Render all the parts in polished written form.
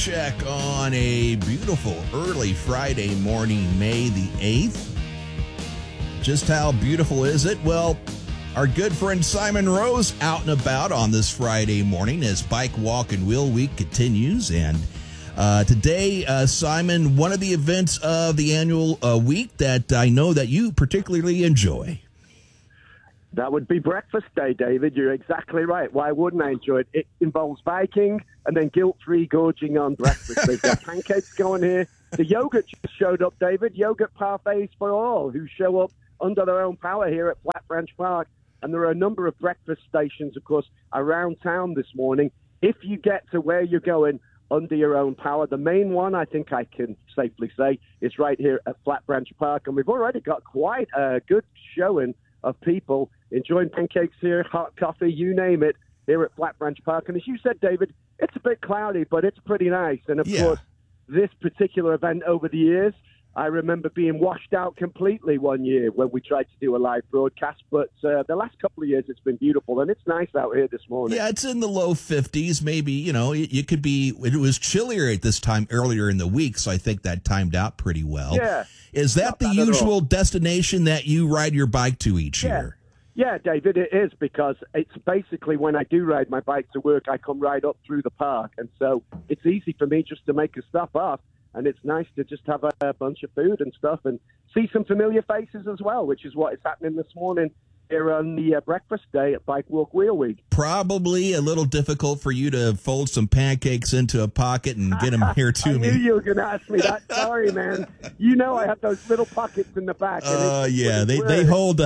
Check on a beautiful early Friday morning, May the 8th. Just how beautiful is it? Well, our good friend Simon Rose out and about on this Friday morning as Bike, Walk, and Wheel Week continues. And today, Simon, one of the events of the annual week that I know that you particularly enjoy. That would be Breakfast Day, David. You're exactly right. Why wouldn't I enjoy it? It involves biking and then guilt-free gorging on breakfast. They've got pancakes going here. The yogurt just showed up, David. Yogurt parfaits for all who show up under their own power here at Flat Branch Park. And there are a number of breakfast stations, of course, around town this morning. If you get to where you're going under your own power, the main one, I think I can safely say, is right here at Flat Branch Park. And we've already got quite a good showing of people enjoying pancakes here, hot coffee, you name it, here at Flat Branch Park. And as you said, David, it's a bit cloudy, but it's pretty nice. And, of course, this particular event over the years, I remember being washed out completely one year when we tried to do a live broadcast. But the last couple of years, it's been beautiful, and it's nice out here this morning. Yeah, it's in the low 50s. Maybe, you know, it could be, it was chillier at this time earlier in the week, so I think that timed out pretty well. Yeah. Is that the usual destination that you ride your bike to each year? Yeah, David, it is, because it's basically when I do ride my bike to work, I come right up through the park. And so it's easy for me just to make a stop off. And it's nice to just have a bunch of food and stuff and see some familiar faces as well, which is what is happening this morning here on the Breakfast Day at Bike, Walk, Wheel Week. Probably a little difficult for you to fold some pancakes into a pocket and get them here to me. I knew you were going to ask me that. Sorry, man. You know I have those little pockets in the back. Yeah, they hold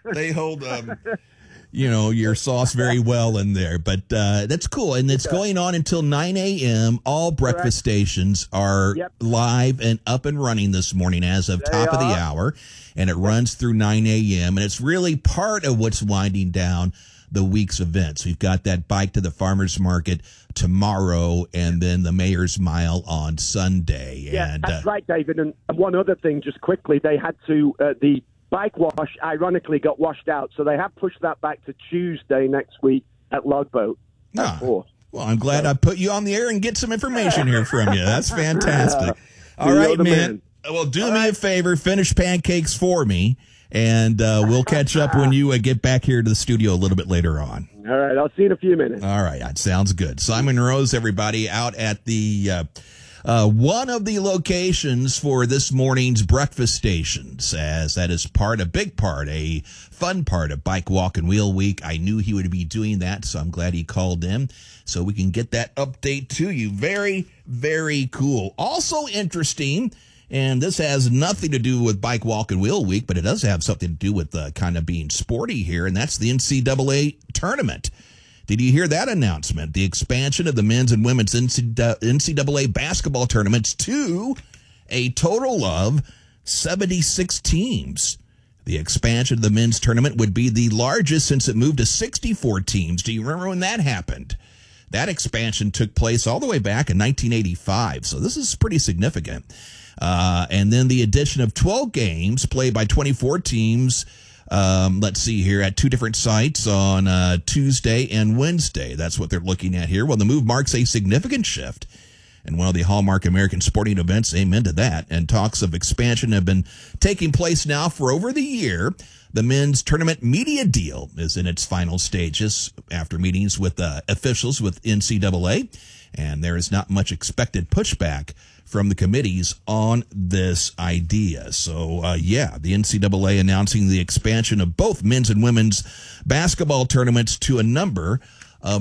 you know, your sauce very well in there. But that's cool. And it's going on until 9 a.m. All breakfast stations are live and up and running this morning as of top of the hour. And it runs through 9 a.m. And it's really part of what's winding down the week's events. We've got that Bike to the Farmers Market tomorrow and then the Mayor's Mile on Sunday. Yeah, and, that's right, David. And one other thing, just quickly, they had to, the bike wash, ironically, got washed out. So they have pushed that back to Tuesday next week at Logboat. Well, I'm glad I put you on the air and get some information here from you. That's fantastic. All right, man. Well, do me a favor, finish pancakes for me, and we'll catch up when you get back here to the studio a little bit later on. All right, I'll see you in a few minutes. All right, that sounds good. Simon Rose, everybody, out at the one of the locations for this morning's breakfast stations, as that is a big part, a fun part of Bike, Walk, and Wheel Week. I knew he would be doing that, so I'm glad he called in so we can get that update to you. Very, very cool. Also interesting, and this has nothing to do with Bike, Walk, and Wheel Week, but it does have something to do with kind of being sporty here, and that's the NCAA tournament. Did you hear that announcement? The expansion of the men's and women's NCAA basketball tournaments to a total of 76 teams. The expansion of the men's tournament would be the largest since it moved to 64 teams. Do you remember when that happened? That expansion took place all the way back in 1985, so this is pretty significant. And then the addition of 12 games played by 24 teams, let's see here, at two different sites on Tuesday and Wednesday. That's what they're looking at here. Well, the move marks a significant shift in one of the hallmark American sporting events. Amen to that. And talks of expansion have been taking place now for over the year. The men's tournament media deal is in its final stages after meetings with officials with NCAA, and there is not much expected pushback from the committees on this idea. So, the NCAA announcing the expansion of both men's and women's basketball tournaments to a number of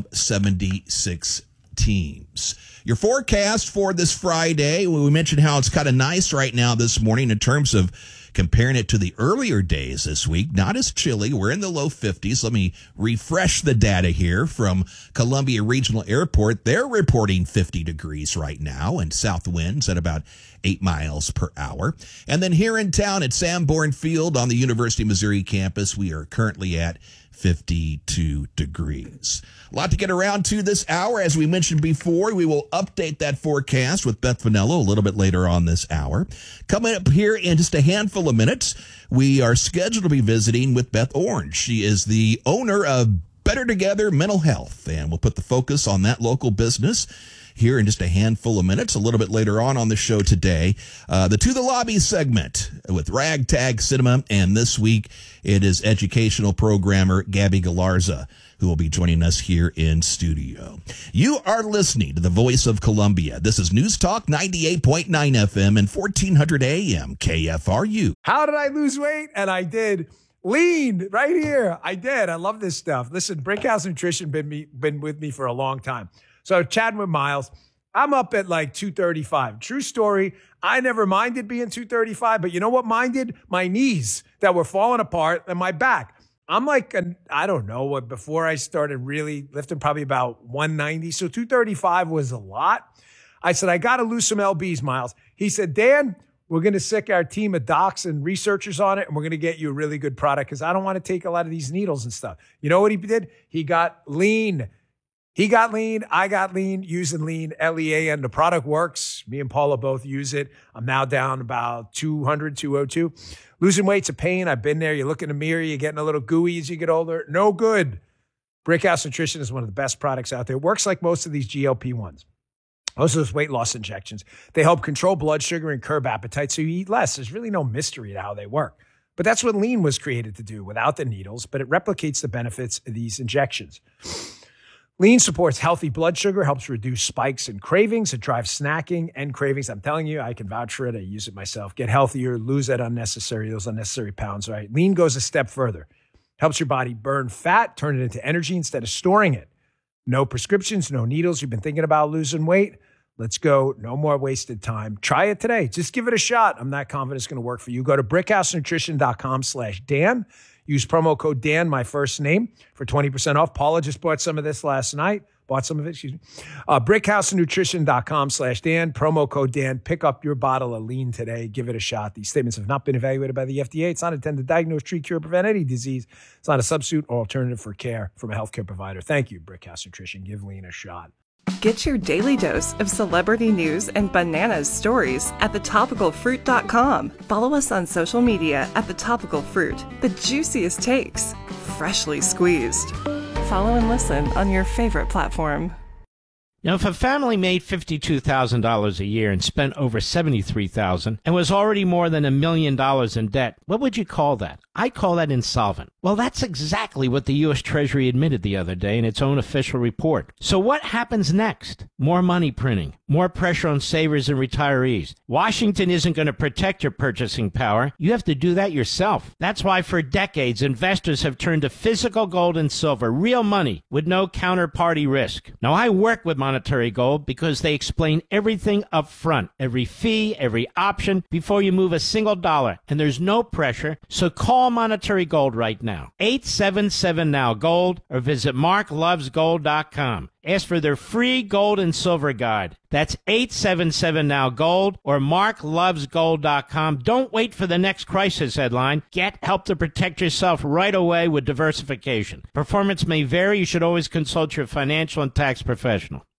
76 teams. Your forecast for this Friday, we mentioned how it's kind of nice right now this morning in terms of comparing it to the earlier days this week. Not as chilly. We're in the low 50s. Let me refresh the data here from Columbia Regional Airport. They're reporting 50 degrees right now and south winds at about 8 miles per hour. And then here in town at Sanborn Field on the University of Missouri campus, we are currently at 52 degrees. A lot to get around to this hour. As we mentioned before, we will update that forecast with Beth Vanello a little bit later on this hour. Coming up here in just a handful of minutes, we are scheduled to be visiting with Beth Orange. She is the owner of Better Together Mental Health, and we'll put the focus on that local business here in just a handful of minutes, a little bit later on the show today. The To the Lobby segment with Ragtag Cinema, and this week it is educational programmer Gabby Galarza who will be joining us here in studio. You are listening to the Voice of Columbia. This is News Talk 98.9 FM and 1400 AM KFRU. How did I lose weight? And I did. Lean right here. I did. I love this stuff. Listen, Brickhouse Nutrition been with me for a long time. So chatting with Miles, I'm up at like 235. True story. I never minded being 235, but you know what minded? My knees that were falling apart and my back. I'm like, I don't know what, before I started really lifting, probably about 190. So 235 was a lot. I said, I got to lose some LBs, Miles. He said, Dan, we're going to sick our team of docs and researchers on it, and we're going to get you a really good product because I don't want to take a lot of these needles and stuff. You know what he did? He got lean. He got lean. I got lean, using lean, LEAN. The product works. Me and Paula both use it. I'm now down about 200, 202. Losing weight's a pain. I've been there. You look in the mirror, you're getting a little gooey as you get older. No good. Brickhouse Nutrition is one of the best products out there. It works like most of these GLP-1s. Most of those weight loss injections. They help control blood sugar and curb appetite so you eat less. There's really no mystery to how they work. But that's what lean was created to do without the needles, but it replicates the benefits of these injections. Lean supports healthy blood sugar, helps reduce spikes and cravings. It drives snacking and cravings. I'm telling you, I can vouch for it. I use it myself. Get healthier, lose those unnecessary pounds, right? Lean goes a step further. Helps your body burn fat, turn it into energy instead of storing it. No prescriptions, no needles. You've been thinking about losing weight? Let's go. No more wasted time. Try it today. Just give it a shot. I'm not confident it's going to work for you. Go to brickhousenutrition.com/Dan. Use promo code Dan, my first name, for 20% off. Paula just bought some of this last night. Brickhousenutrition.com/Dan. Promo code Dan. Pick up your bottle of lean today. Give it a shot. These statements have not been evaluated by the FDA. It's not intended to diagnose, treat, cure, prevent any disease. It's not a substitute or alternative for care from a healthcare provider. Thank you, Brickhouse Nutrition. Give lean a shot. Get your daily dose of celebrity news and bananas stories at thetopicalfruit.com. Follow us on social media at thetopicalfruit. The juiciest takes, freshly squeezed. Follow and listen on your favorite platform. Now, if a family made $52,000 a year and spent over $73,000 and was already more than $1 million in debt, what would you call that? I call that insolvent. Well, that's exactly what the U.S. Treasury admitted the other day in its own official report. So what happens next? More money printing, more pressure on savers and retirees. Washington isn't going to protect your purchasing power. You have to do that yourself. That's why for decades, investors have turned to physical gold and silver, real money with no counterparty risk. Now, I work with Monetary Gold because they explain everything up front, every fee, every option, before you move a single dollar. And there's no pressure, so call Monetary Gold right now. 877-NOW-GOLD or visit marklovesgold.com. Ask for their free gold and silver guide. That's 877-NOW-GOLD or marklovesgold.com. Don't wait for the next crisis headline. Get help to protect yourself right away with diversification. Performance may vary. You should always consult your financial and tax professional.